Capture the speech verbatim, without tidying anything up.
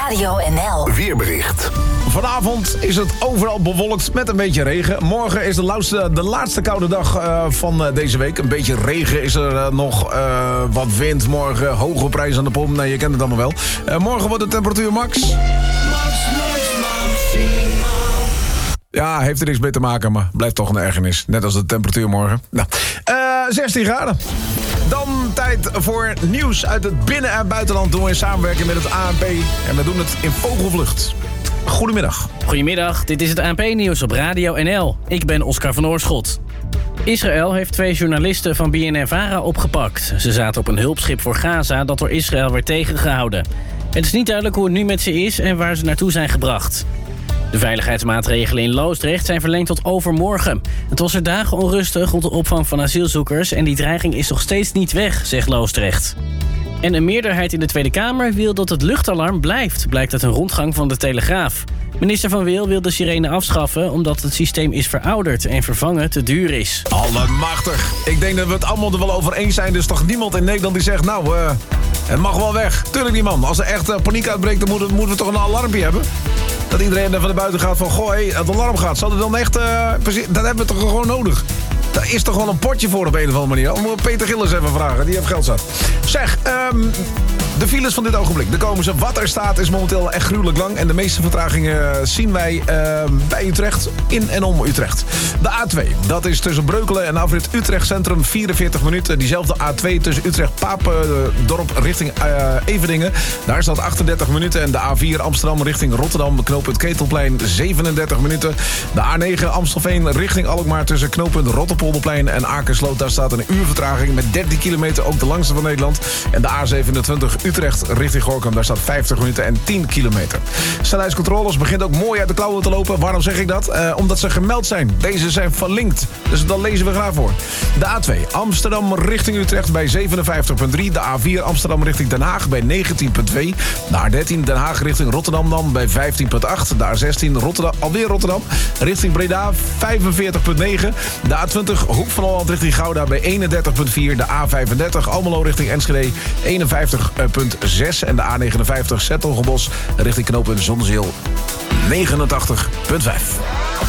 Radio N L. Weerbericht. Vanavond is het overal bewolkt met een beetje regen. Morgen is de laatste, de laatste koude dag uh, van uh, deze week. Een beetje regen is er uh, nog. Uh, wat wind morgen. Hoge prijs aan de pomp. Nee, je kent het allemaal wel. Uh, morgen wordt de temperatuur max. Max, max, maximaal. Ja, heeft er niks mee te maken, maar blijft toch een ergernis. Net als de temperatuur morgen. Nou, uh, zestien graden. Dan tijd voor nieuws uit het binnen- en buitenland. Doen we in samenwerking met het A N P. En we doen het in vogelvlucht. Goedemiddag. Goedemiddag, dit is het A N P-nieuws op Radio N L. Ik ben Oscar van Oorschot. Israël heeft twee journalisten van B N N Vara opgepakt. Ze zaten op een hulpschip voor Gaza dat door Israël werd tegengehouden. Het is niet duidelijk hoe het nu met ze is en waar ze naartoe zijn gebracht. De veiligheidsmaatregelen in Loosdrecht zijn verlengd tot overmorgen. Het was er dagen onrustig rond de opvang van asielzoekers en die dreiging is nog steeds niet weg, zegt Loosdrecht. En een meerderheid in de Tweede Kamer wil dat het luchtalarm blijft, blijkt uit een rondgang van de Telegraaf. Minister Van Wil wil de sirene afschaffen omdat het systeem is verouderd en vervangen te duur is. Allemachtig. Ik denk dat we het allemaal er wel over eens zijn. Er is toch niemand in Nederland die zegt, nou, uh, het mag wel weg. Tuurlijk niet, man. Als er echt uh, paniek uitbreekt, dan moeten, moeten we toch een alarmpje hebben. Dat iedereen er van de buiten gaat van, goh, hé, hey, het alarm gaat. Zal er dan echt, uh, precies, dat hebben we toch gewoon nodig. Daar is toch gewoon een potje voor op een of andere manier. Dan moeten we Peter Gillis even vragen, die heeft geld zat. Zeg, um, de files van dit ogenblik. De komen ze. Wat er staat is momenteel echt gruwelijk lang. En de meeste vertragingen zien wij uh, bij Utrecht, in en om Utrecht. De A twee, dat is tussen Breukelen en afrit Utrecht Centrum, vierenveertig minuten. Diezelfde A twee tussen Utrecht-Papendorp richting uh, Eveningen. Daar staat achtendertig minuten. En de A vier Amsterdam richting Rotterdam, knooppunt Ketelplein, zevenendertig minuten. De A negen Amstelveen richting Alkmaar tussen knooppunt Rotterpolderplein en Akersloot. Daar staat een uur vertraging met dertien kilometer, ook de langste van Nederland. En de A zevenentwintig Utrecht richting Gorkum, daar staat vijftig minuten en tien kilometer. Snelheidscontroles begint ook mooi uit de klauwen te lopen. Waarom zeg ik dat? Uh, omdat ze gemeld zijn. Deze zijn verlinkt. Dus dan lezen we graag voor. De A twee Amsterdam richting Utrecht bij zevenenvijftig komma drie. De A vier Amsterdam richting Den Haag bij negentien komma twee. De A dertien Den Haag richting Rotterdam dan bij vijftien komma acht. De A zestien Rotterdam, alweer Rotterdam richting Breda vijfenveertig komma negen. De A twintig Hoek van Holland richting Gouda bij eenendertig komma vier. De A vijfendertig Almelo richting Enschede eenenvijftig komma zes. En de A negenenvijftig Zettelgebos richting knooppunt Zonzeel negenentachtig komma vijf.